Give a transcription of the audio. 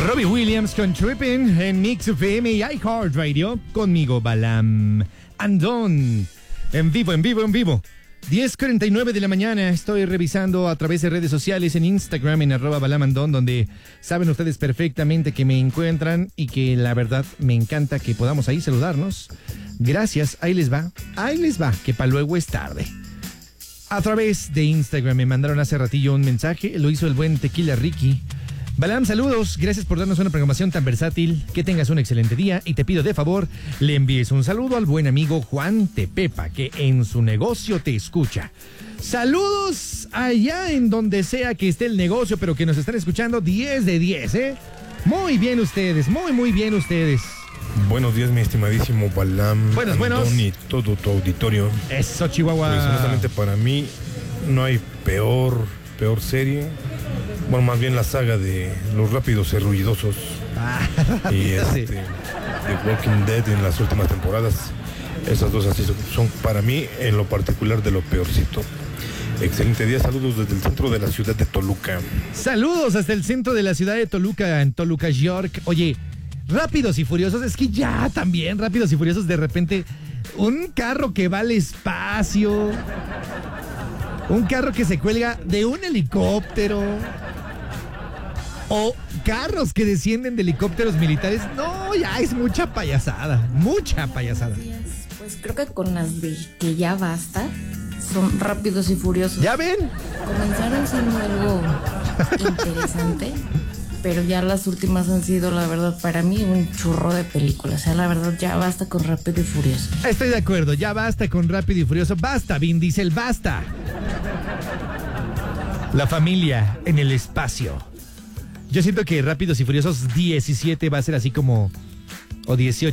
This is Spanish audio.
Robbie Williams con Trippin' en Mix FM y iHeartRadio. Conmigo, Balam Andón. En vivo. 10:49 de la mañana. Estoy revisando a través de redes sociales en Instagram, en @balamandón, donde saben ustedes perfectamente que me encuentran y que la verdad me encanta que podamos ahí saludarnos. Gracias, ahí les va, que para luego es tarde. A través de Instagram me mandaron hace ratillo un mensaje, lo hizo el buen Tequila Ricky. Balam, saludos, gracias por darnos una programación tan versátil, que tengas un excelente día y te pido de favor, le envíes un saludo al buen amigo Juan Tepepa, que en su negocio te escucha. Saludos allá en donde sea que esté el negocio, pero que nos están escuchando 10 de 10, ¿eh? Muy bien ustedes, muy bien ustedes. Buenos días, mi estimadísimo Balam. Buenos. Y todo tu auditorio. Eso, Chihuahua. Pues honestamente para mí no hay peor serie. Bueno, más bien la saga de Los Rápidos y Ruidosos. Y The Walking Dead en las últimas temporadas. Esas dos así son para mí en lo particular de lo peorcito. Excelente día, saludos desde el centro de la ciudad de Toluca. Saludos hasta el centro de la ciudad de Toluca, en Toluca, York. Oye, Rápidos y Furiosos, es que ya también Rápidos y Furiosos de repente, un carro que va al espacio, un carro que se cuelga de un helicóptero, o carros que descienden de helicópteros militares. No, ya es mucha payasada. Pues creo que con las de que ya basta, son Rápidos y Furiosos. ¿Ya ven? Comenzaron siendo algo interesante, pero ya las últimas han sido, la verdad, para mí un churro de películas. O sea, la verdad, ya basta con Rápido y Furioso. Estoy de acuerdo, ya basta con Rápido y Furioso. Basta, Vin Diesel, basta. La familia en el espacio. Yo siento que Rápidos y Furiosos 17 va a ser así como... O 18,